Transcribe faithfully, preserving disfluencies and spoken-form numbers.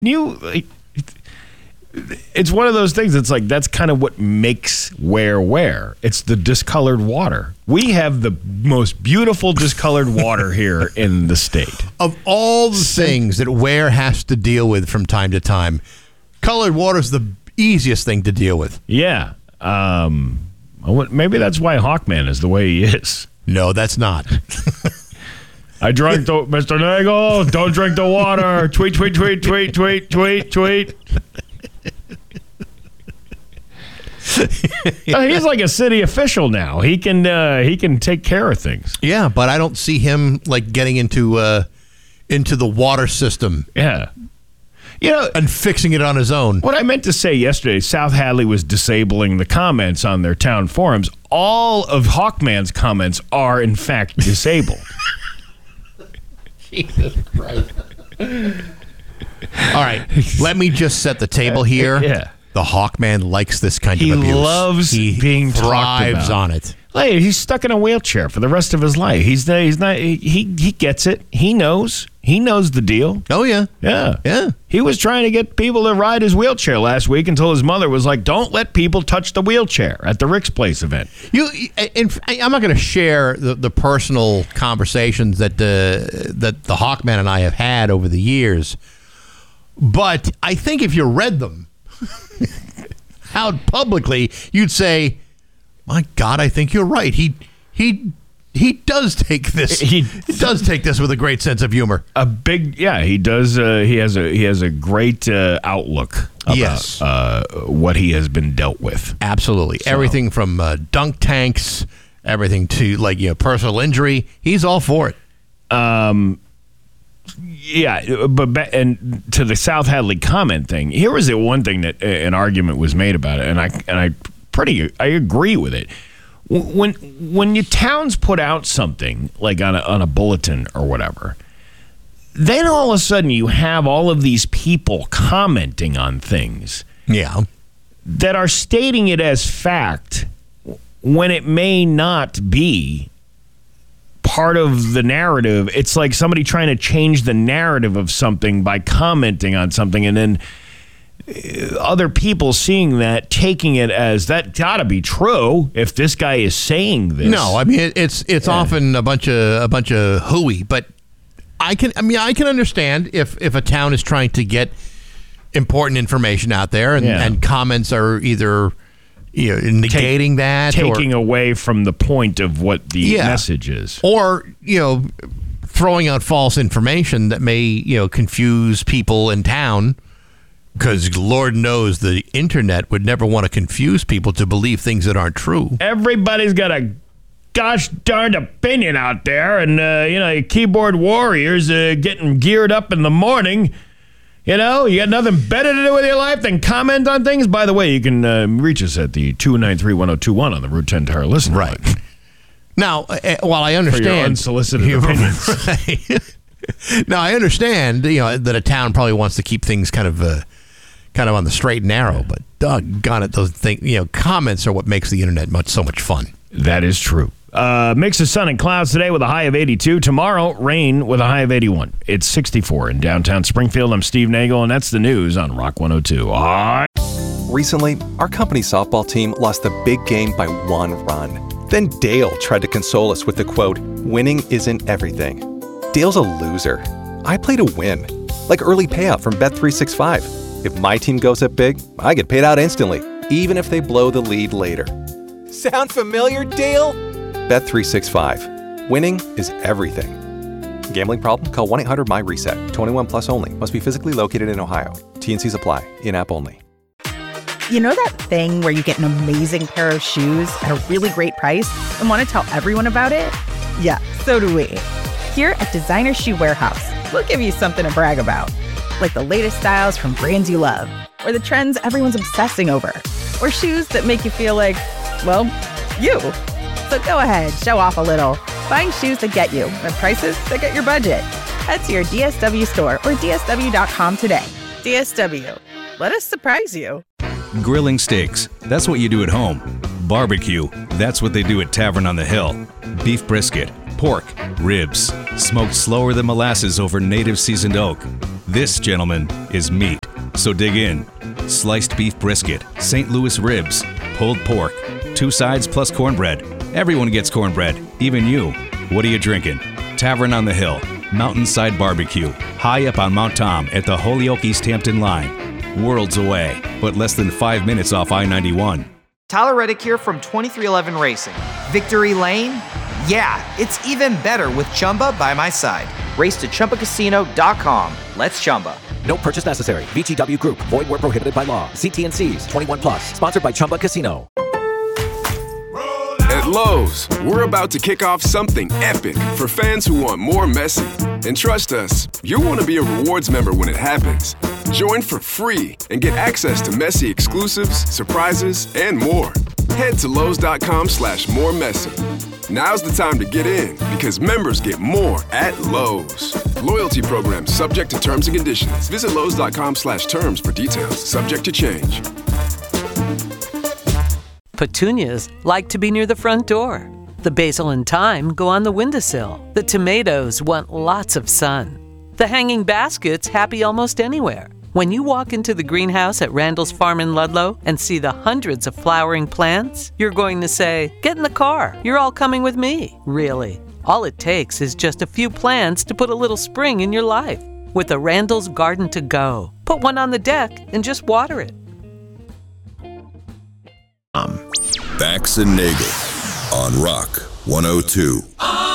You, it's one of those things. It's like that's kind of what makes Ware Ware. It's the discolored water. We have the most beautiful discolored water here in the state. Of all the things that Ware has to deal with from time to time, colored water is the easiest thing to deal with. Yeah. Um, maybe that's why Hawkman is the way he is. No, that's not. I drank the, Mister Nagel, don't drink the water. Tweet, tweet, tweet, tweet, tweet, tweet, tweet. uh, he's like a city official now. He can uh, he can take care of things. Yeah, but I don't see him like getting into uh, into the water system. Yeah. You know, and fixing it on his own. What I meant to say yesterday, South Hadley was disabling the comments on their town forums. All of Hawkman's comments are, in fact, disabled. Jesus Christ. All right, let me just set the table here. Yeah. The Hawkman likes this kind he of abuse. He loves he being thrives talked about. on it. Like, he's stuck in a wheelchair for the rest of his life. He's he's not he he gets it. He knows. He knows the deal. Oh yeah. Yeah. Yeah. He was trying to get people to ride his wheelchair last week until his mother was like, "Don't let people touch the wheelchair" at the Rick's Place event. You and I'm not going to share the, the personal conversations that the that the Hawkman and I have had over the years. But I think if you read them out publicly, you'd say, "My God, I think you're right. He he he does take this. He, he does take this with a great sense of humor. A big, yeah. He does. Uh, he has a he has a great uh, outlook about yes. uh, what he has been dealt with. Absolutely, so. Everything from uh, dunk tanks, everything to like you know personal injury. He's all for it. Um. Yeah, but and to the South Hadley comment thing, here was the one thing that uh, an argument was made about it, and I and I pretty I agree with it. When when your towns put out something like on a, on a bulletin or whatever, then all of a sudden you have all of these people commenting on things, yeah, that are stating it as fact when it may not be part of the narrative. It's like somebody trying to change the narrative of something by commenting on something, and then other people seeing that, taking it as that gotta be true if this guy is saying this. No, I mean it, it's it's yeah. often a bunch of a bunch of hooey, but I can I mean I can understand if if a town is trying to get important information out there, and, yeah. and comments are either you know, negating Take, that, taking or, away from the point of what the yeah. message is, or you know, throwing out false information that may you know confuse people in town. Because Lord knows the internet would never want to confuse people to believe things that aren't true. Everybody's got a gosh darned opinion out there, and uh, you know, your keyboard warriors uh, getting geared up in the morning. You know, you got nothing better to do with your life than comment on things. By the way, you can uh, reach us at the two nine three, one oh two one on the Route ten Tire Listen. Right. Now, uh, while I understand... For your unsolicited opinions. Right. Now, I understand, you know, that a town probably wants to keep things kind of... Uh, kind of on the straight and narrow, but doggone it, those things, you know, comments are what makes the internet much so much fun. That is true. Uh, mix of sun and clouds today with a high of eighty-two. Tomorrow, rain with a high of eighty-one. It's sixty-four in downtown Springfield. I'm Steve Nagel, and that's the news on Rock one oh two. All right. Recently, our company softball team lost the big game by one run. Then Dale tried to console us with the quote, "Winning isn't everything." Dale's a loser. I play to win, like early payout from Bet three sixty-five. If my team goes up big, I get paid out instantly, even if they blow the lead later. Sound familiar, Dale? Bet three sixty-five. Winning is everything. Gambling problem? Call one eight hundred M Y reset. twenty-one plus only. Must be physically located in Ohio. T and C's apply. In-app only. You know that thing where you get an amazing pair of shoes at a really great price and want to tell everyone about it? Yeah, so do we. Here at Designer Shoe Warehouse, we'll give you something to brag about. Like the latest styles from brands you love, or the trends everyone's obsessing over, or shoes that make you feel like, well, you. So go ahead, show off a little. Find shoes that get you at prices that get your budget. Head to your D S W store or D S W dot com today. D S W. Let us surprise you. Grilling steaks, that's what you do at home. Barbecue, that's what they do at Tavern on the Hill. Beef brisket, pork, ribs, smoked slower than molasses over native seasoned oak. This, gentlemen, is meat. So dig in. Sliced beef brisket, Saint Louis ribs, pulled pork, two sides plus cornbread. Everyone gets cornbread, even you. What are you drinking? Tavern on the Hill, Mountainside Barbecue, high up on Mount Tom at the Holyoke East Hampton line. Worlds away, but less than five minutes off I ninety-one. Tyler Reddick here from twenty-three eleven Racing. Victory Lane? Yeah, it's even better with Chumba by my side. Race to Chumba Casino dot com. Let's Chumba. No purchase necessary. V G W Group. Void where prohibited by law. See T and C's. twenty-one plus. Sponsored by Chumba Casino. At Lowe's, we're about to kick off something epic for fans who want more Messi. And trust us, you'll want to be a rewards member when it happens. Join for free and get access to Messi exclusives, surprises, and more. Head to Lowe's.com slash more Messi. Now's the time to get in because members get more at Lowe's. Loyalty program subject to terms and conditions. Visit Lowe's.com slash terms for details. Subject to change. Petunias like to be near the front door. The basil and thyme go on the windowsill. The tomatoes want lots of sun. The hanging basket's happy almost anywhere. When you walk into the greenhouse at Randall's Farm in Ludlow and see the hundreds of flowering plants, you're going to say, get in the car. You're all coming with me. Really. All it takes is just a few plants to put a little spring in your life. With a Randall's Garden to Go. Put one on the deck and just water it. Bax and Nagel on Rock one oh two.